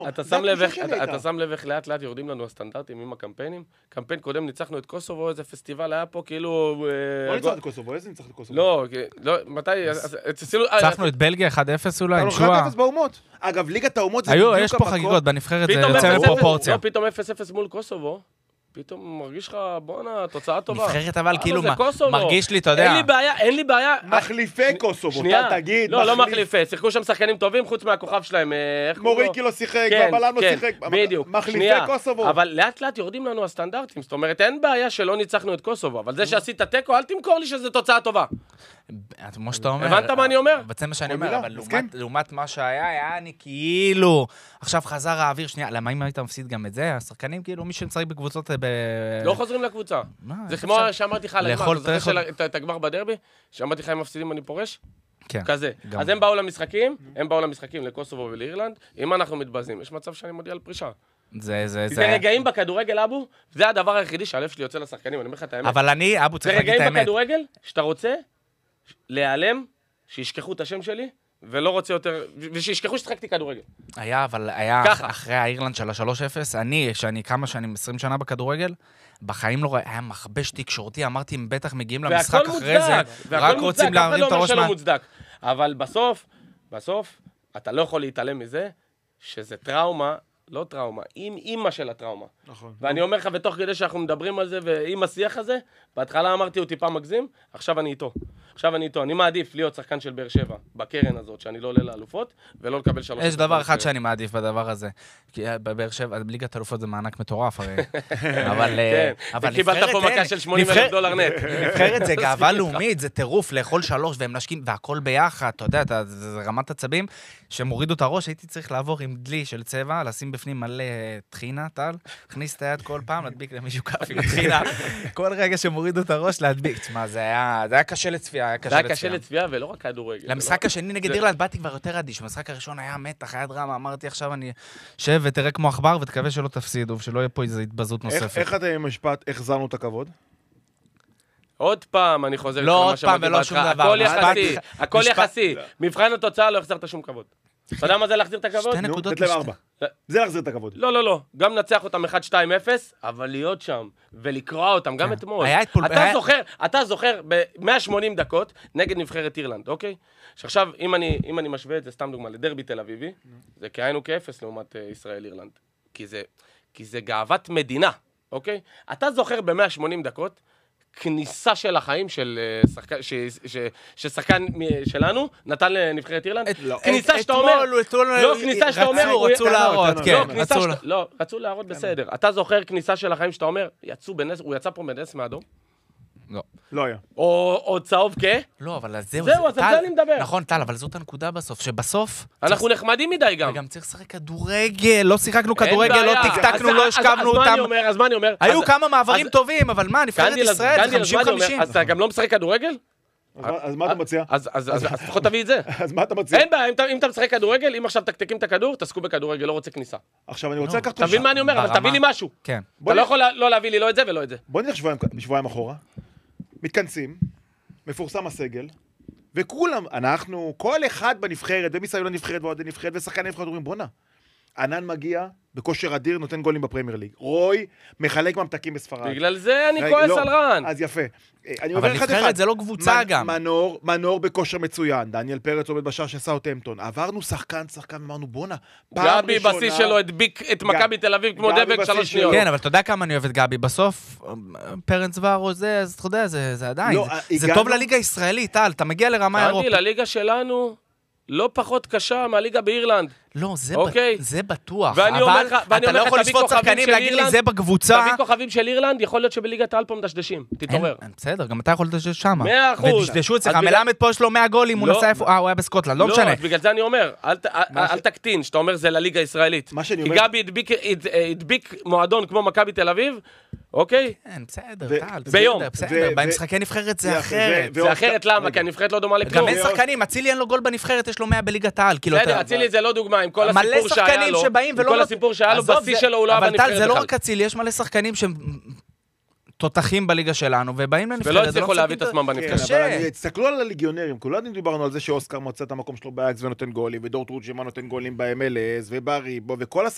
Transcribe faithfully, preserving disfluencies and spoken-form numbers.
אתה שם לב איך, אתה שם לב איך לאט לאט יורדים לנו הסטנדרטים עם הקמפיינים? קמפיין קודם ניצחנו את קוסובו, איזה פסטיבל היה פה, כאילו... לא ניצחנו את קוסובו, איזה ניצחנו את קוסובו? לא, לא, מתי... ניצחנו את בלגיה אחד אפס אולי, עם שואה. אחד אפס באומות. אגב, ליגת האומות זה בדיוק המקום. יש פה חגיגות, בנבחרת זה יוצא מפרופורציה. לא, פתאום אפס אפס מול קוסובו. פתאום מרגיש לך, בואנה, תוצאה טובה. נבחרת אבל כאילו מרגיש לי, אתה יודע. אין לי בעיה, אין לי בעיה. מחליפי קוסובו, תגיד. לא, לא מחליפי, שיחקו שם שחקנים טובים חוץ מהכוכב שלהם. מוריקי לא שיחק, ובלם לא שיחק. בדיוק. מחליפי קוסובו. אבל לאט לאט יורדים לנו הסטנדרטים. זאת אומרת, אין בעיה שלא ניצחנו את קוסובו, אבל זה שעשית טקו, אל תמכור לי שזו תוצאה טובה. כמו שאתה אומר. הבנת מה אני אומר? זה מה שאני אומר, אבל לעומת מה שהיה, היה אני כאילו, עכשיו חזר האוויר, שנייה, למה אם היית מפסיד גם את זה? השחקנים כאילו, מי שמשחק בקבוצות לא חוזרים לקבוצה. זה כמו שאמרתי לך על הגמר, אתה זוכר את הגמר בדרבי? שאמרתי לך אם מפסידים אני פורש? כן. כזה. אז הם באו למשחקים, הם באו למשחקים לקוסובו ולאירלנד, אם אנחנו מתבזים, יש מצב שאני מודיע על פרישה. זה, זה, זה רגעים בכדורגל, אבו, זה הדבר היחידי שהלב שלי יוצא לשחקנים, אני אומר לך את האמת. אבל אני, אבו, צריך להגיד את האמת. זה רגעים בכדורגל, שאתה רוצה להיעלם, שישכחו את השם שלי, ולא רוצה יותר, ושישכחו ששחקתי כדורגל. היה, אבל היה אחרי האירלנד של ה-שלוש אפס, אני, שאני כמה שנים, עשרים שנה בכדורגל, בחיים לא היה מכבש תקשורתי, אמרתי, הם בטח מגיעים למשחק אחרי זה, רק רוצים להרים את הראש מה... אבל בסוף, בסוף, אתה לא יכול להתעלם מזה, שזה טראומה, לא טראומה, עם אימא של הטראומה. נכון. ואני אומר לך, ותוך כדי שאנחנו מדברים על זה, ועם השיח הזה, בהתחלה אמרתי, הוא טיפה מגזים, עכשיו אני איתו. עכשיו אני איתו. אני מעדיף להיות שחקן של באר שבע, בקרן הזאת, שאני לא עולה לאלופות, ולא לקבל שלוש... יש דבר אחד שאני מעדיף בדבר הזה. כי בבאר שבע, ליגת האלופות זה מענק מטורף, הרי. אבל... כן, קיבלת פה מכה של שמונים אלף דולר נט. נבחרת זה גאווה לאומית, זה טירוף, לאכול שלוש, והם נשקים, והכל ביחד, אתה יודע, זה רמת עצבים, שמורידו את הראש, הייתי צריך לעבור עם דלי של צבע, לשים בפנים מלא תחינה, טל, הכניס את היד כל פעם, להדביק למישהו כף עם תחינה, כל רגע שמורידו את הראש, להדביק. תשמע, זה היה קשה לצפייה, היה קשה לצפייה. זה היה קשה לצפייה, ולא רק כדורגל. למשחק השני נגד אירלנד באתי כבר יותר אדיש, במשחק הראשון היה מתח, היה דרמה, אמרתי עכשיו אני שב ותראה כמו עכבר, ותקווה שלא תפסידו, ושלא יהיה פה איזו התבזות נוספת. איך אתם עם משפט, החזרנו את הכבוד? עוד פעם, אני חוזר. לא עוד פעם ולא שום דבר. הכל יחסי, הכל יחסי. מבחן התוצאה לא החזרת שום כבוד. אתה יודע מה זה להחזיר את הכבוד? שתי נקודות לתת להם ארבע. זה להחזיר את הכבוד. לא, לא, לא. גם נצח אותם אחד שתיים אפס, אבל להיות שם ולקרוע אותם, גם אתמול. אתה זוכר, אתה זוכר ב-מאה ושמונים דקות נגד נבחרת אירלנד, אוקיי? שעכשיו, אם אני, אם אני משווה את זה, סתם דוגמה, לדרבי תל אביבי, זה כאיינו כאפס לעומת ישראל אירלנד. כי זה, כי זה גאוות מדינה, אוקיי? אתה זוכר ב-מאה ושמונים דקות, כניסה של החיים של ששחקן שלנו נתן לנבחרת אירלנד. כניסה שאתה אומר... לא, כניסה שאתה אומר... רצו להראות, כן. לא, רצו להראות בסדר. אתה זוכר כניסה של החיים שאתה אומר, הוא יצא פה בנס מאדום? לא. לא היה. או צהוב כ? לא, אבל זהו. זהו, אז על זה אני מדבר. נכון, טל, אבל זאת הנקודה בסוף, שבסוף... אנחנו נחמדים מדי גם. וגם צריך לשחק כדורגל, לא שיחקנו כדורגל, לא תקתקנו, לא השכבנו אותם. אז מה אני אומר? היו כמה מעברים טובים, אבל מה, נבחרת ישראל, זה חמישים חמישים. אז אתה גם לא משחק כדורגל? אז מה אתה מציע? אז לפחות תביא את זה. אז מה אתה מציע? אין בעיה, אם אתה משחק כדורגל, אם עכשיו תקתקים את הכדור, תעסקו בכדורגל, לא רוצה כניסה. עכשיו אני רוצה לקחת... תבין מה אני אומר, אבל תביא לי משהו. כן. אתה לא יכול לא להביא לי לא את זה ולא את זה. בוא נלך שבועיים אחורה. מתכנסים, מפורסם הסגל, וכולם, אנחנו, כל אחד בנבחרת, ומסביב לנבחרת ועוד נבחרת, ושחקני נבחרת אומרים, בונה, ענן מגיע בכושר אדיר, נותן גולים בפרמייר ליג. רוי מחלק ממתקים בספרד. בגלל זה אני כועס על רן. אז יפה. אבל נבחרת זה לא קבוצה גם. מנור, מנור בכושר מצוין. דניאל פרץ עומד בשער של סאות'המפטון. עברנו שחקן, שחקן, אמרנו, בונה, פעם גבי בשיא שלו הדביק את מכבי תל אביב כמו דבק שלוש שניות. כן, אבל אתה יודע כמה אני אוהב את גבי. בסוף, פרץ וארו זה, אז אתה יודע, זה עדיין. זה טוב לליגה הישראלית, טל. אתה מגיע לרמה אירופית. לליגה שלנו לא פחות קשה מהליגה באירלנד. לא, זה בטוח. ואני אומר לך, אתה לא יכול לשפוט שחקנים להגיד לי זה בקבוצה. תביא כוכבים של אירלנד, יכול להיות שבליגת העל פה מדשדשים. תתעורר. בסדר, גם אתה יכול לדשש שם. מאה אחוז. ודשדשו אצלך, מלמד פה יש לו מאה גולים, הוא נסע איפה, אה, הוא היה בסקוטלנד, לא משנה. לא, בגלל זה אני אומר, אל תקטין, שאתה אומר זה לליגה הישראלית. כי גבי הדביק מועדון כמו מכבי תל אביב, אוקיי? כן, בסדר, טל. ביום. בסדר, במשחקי נבחרת זה אחרת. זה אחרת, למה? כי הנבחרת לא דומה לכלום. גם אין שחקנים, אצילי אין לו גול בנבחרת, יש לו מאה בליגת העל. בסדר, אצילי זה לא דוגמה, עם כל הסיפור שהיה לו, עם כל הסיפור שהיה לו, בשיא שלו הוא לא היה בנבחרת. אבל טל, זה לא רק אצילי, יש מלא שחקנים שהם תותחים בליגה שלנו, ובאים לנבחרת. ולא הצליחו להביא את עצמם בנבחרת. אבל תסתכלו על הליגיונרים, כולנו דיברנו על זה שאוסקר מוצא את המקום שלו באקס ונותן גולים, ודורטרוד שמה נותן גולים ב-אם אל אס, ובריבו, וכל